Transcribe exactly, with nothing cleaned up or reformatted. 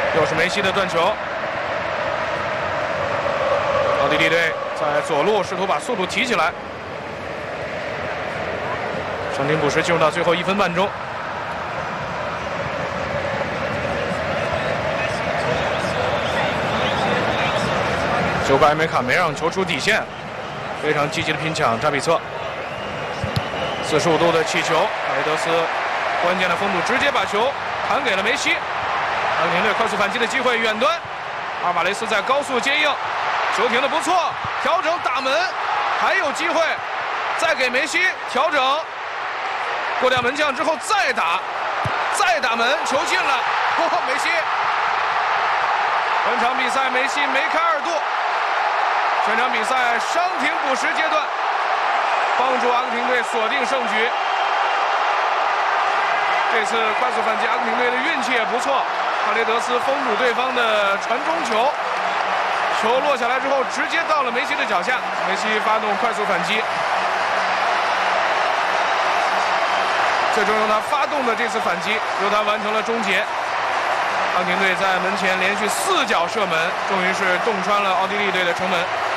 又是梅西的断球。奥地利队在左路试图把速度提起来。伤停补时进入到最后一分半钟。九百梅卡没让球出底线，非常积极的拼抢扎比策。四十五度的起球，阿雷德斯关键的封堵，直接把球弹给了梅西。阿根廷队快速反击的机会，远端，阿尔瓦雷斯在高速接应，球停的不错，调整打门，还有机会，再给梅西调整，过掉门将之后再打，再打门，球进了，哦，梅西。本场比赛梅西梅开二度。全场比赛伤停补时阶段，帮助阿根廷队锁定胜局。这次快速反击，阿根廷队的运气也不错。帕雷德斯封堵对方的传中球，球落下来之后直接到了梅西的脚下，梅西发动快速反击。最终由他发动的这次反击，由他完成了终结。阿根廷队在门前连续四脚射门，终于是洞穿了奥地利队的城门。